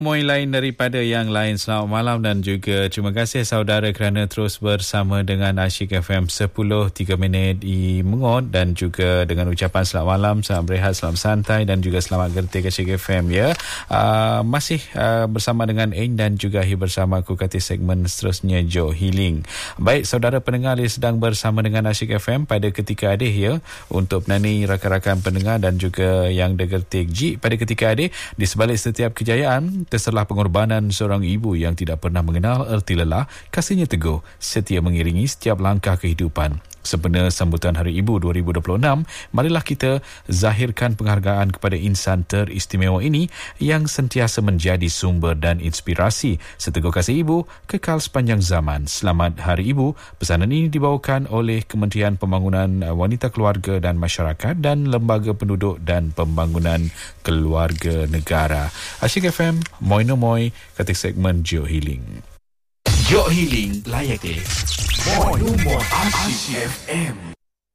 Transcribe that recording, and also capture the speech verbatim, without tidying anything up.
Moin lain daripada yang lain. Selamat malam dan juga terima kasih saudara kerana terus bersama dengan Asyik F M sepuluh tiga minit di Mengot dan juga dengan ucapan selamat malam, selamat berehat, selamat santai dan juga selamat gertik Asyik F M ya. Uh, masih uh, bersama dengan Ain dan juga Hi bersama aku kati segmen seterusnya Joe Healing. Baik saudara pendengar yang sedang bersama dengan Asyik F M pada ketika adih ya, untuk menani rakan-rakan pendengar dan juga yang degertik Ji pada ketika adih, di sebalik setiap kejayaan terserlah pengorbanan seorang ibu yang tidak pernah mengenal erti lelah, kasihnya teguh, setia mengiringi setiap langkah kehidupan. Sempena sambutan Hari Ibu dua ribu dua puluh enam, marilah kita zahirkan penghargaan kepada insan teristimewa ini yang sentiasa menjadi sumber dan inspirasi. Seteguh kasih ibu, kekal sepanjang zaman. Selamat Hari Ibu. Pesanan ini dibawakan oleh Kementerian Pembangunan Wanita Keluarga dan Masyarakat dan Lembaga Penduduk dan Pembangunan Keluarga Negara. Asyik F M, moi no moi, ketik segmen Joe Healing. Joe Healing layak deh. Moi no moi Asyik F M.